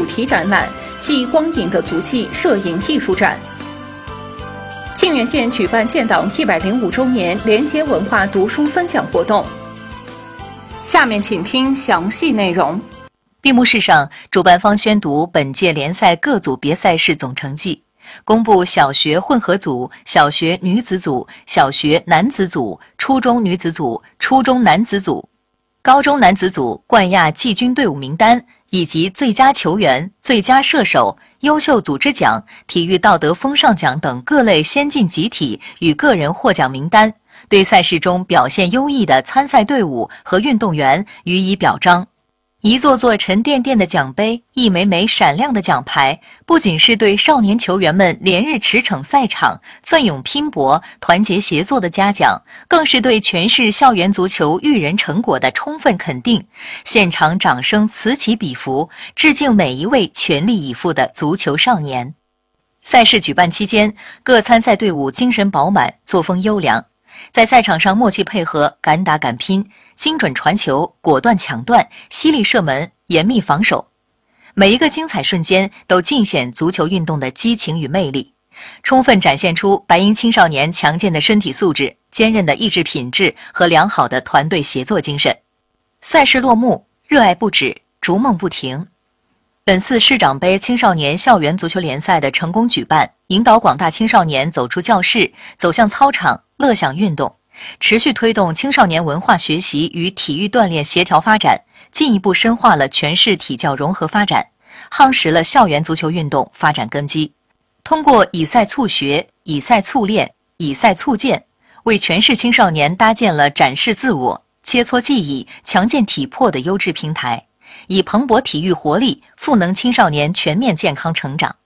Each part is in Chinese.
主题展览暨光影的足迹摄影艺术展。靖远县举办建党105周年联结文化读书分享活动。下面请听详细内容。 闭幕式上，主办方宣读本届联赛各组别赛事总成绩，公布小学混合组、小学女子组、小学男子组、初中女子组、初中男子组、高中男子组冠亚季军队伍名单，以及最佳球员、最佳射手、优秀组织奖、体育道德风尚奖等各类先进集体与个人获奖名单，对赛事中表现优异的参赛队伍和运动员予以表彰。一座座沉甸甸的奖杯，一枚枚闪亮的奖牌，不仅是对少年球员们连日驰骋赛场、奋勇拼搏、团结协作的嘉奖，更是对全市校园足球育人成果的充分肯定。现场掌声此起彼伏，致敬每一位全力以赴的足球少年。赛事举办期间，各参赛队伍精神饱满，作风优良，在赛场上默契配合，敢打敢拼，精准传球，果断抢断，犀利射门，严密防守。每一个精彩瞬间都尽显足球运动的激情与魅力，充分展现出白银青少年强健的身体素质、坚韧的意志品质和良好的团队协作精神。赛事落幕，热爱不止，逐梦不停。本次市长杯青少年校园足球联赛的成功举办，引导广大青少年走出教室，走向操场，乐享运动，持续推动青少年文化学习与体育锻炼协调发展，进一步深化了全市体教融合发展，夯实了校园足球运动发展根基。通过以赛促学、以赛促练、以赛促建，为全市青少年搭建了展示自我、切磋技艺、强健体魄的优质平台，以蓬勃体育活力赋能青少年全面健康成长。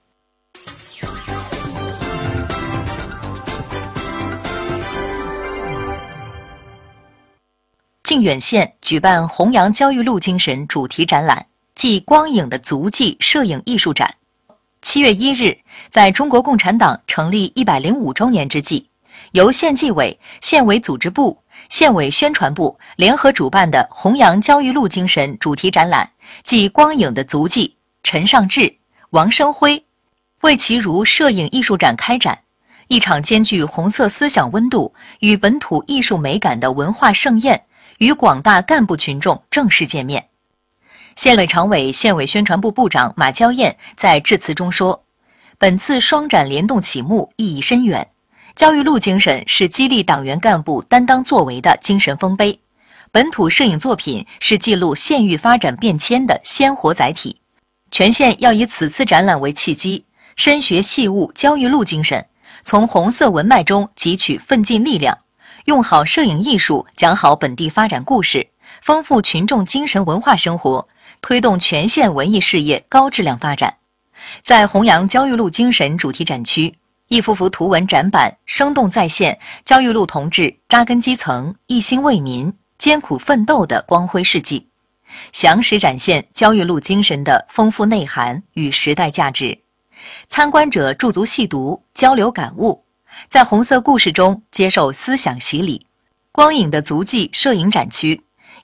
靖远县举办弘扬焦裕禄精神主题展览暨光影的足迹摄影艺术展。7月1日，在中国共产党成立105周年之际，由县纪委、县委组织部、县委宣传部联合主办的弘扬焦裕禄精神主题展览暨光影的足迹陈尚志、王生辉、魏其如摄影艺术展开展，一场兼具红色思想温度与本土艺术美感的文化盛宴与广大干部群众正式见面。县委常委、县委宣传部部长马娇燕在致辞中说，本次双展联动启幕意义深远，焦裕禄精神是激励党员干部担当作为的精神丰碑，本土摄影作品是记录县域发展变迁的鲜活载体。全县要以此次展览为契机，深学细悟焦裕禄精神，从红色文脉中汲取奋进力量，用好摄影艺术讲好本地发展故事，丰富群众精神文化生活，推动全县文艺事业高质量发展。在弘扬焦裕禄精神主题展区，一幅幅图文展板生动再现焦裕禄同志扎根基层、一心为民、艰苦奋斗的光辉事迹，详实展现焦裕禄精神的丰富内涵与时代价值。参观者驻足细读，交流感悟，在红色故事中接受思想洗礼。光影的足迹摄影展区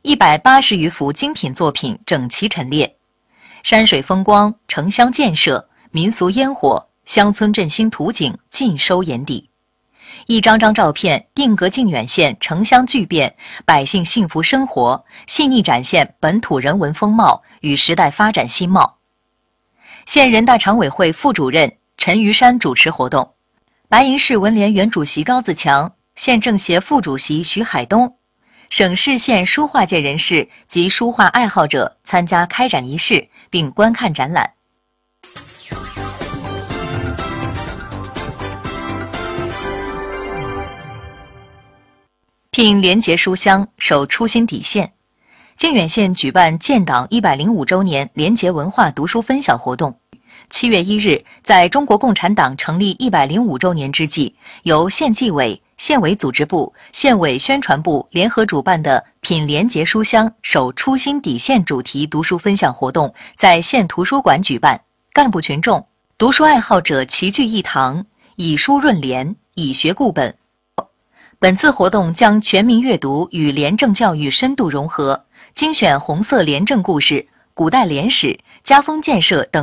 ，180余幅精品作品整齐陈列，山水风光、城乡建设、民俗烟火、乡村振兴图景尽收眼底。一张张照片定格靖远县城乡巨变、百姓幸福生活，细腻展现本土人文风貌与时代发展新貌。县人大常委会副主任陈于山主持活动，白银市文联原主席高自强、县政协副主席徐海东、省市县书画界人士及书画爱好者参加开展仪式并观看展览。聘廉洁书香，守初心底线。靖远县举办建党105周年廉洁文化读书分享活动。7月1日，在中国共产党成立105周年之际，由县纪委、县委组织部、县委宣传部联合主办的品廉洁书香，守初心底线主题读书分享活动在县图书馆举办，干部群众、读书爱好者齐聚一堂，以书润廉，以学固本。本次活动将全民阅读与廉政教育深度融合，精选红色廉政故事、古代廉史、家风建设等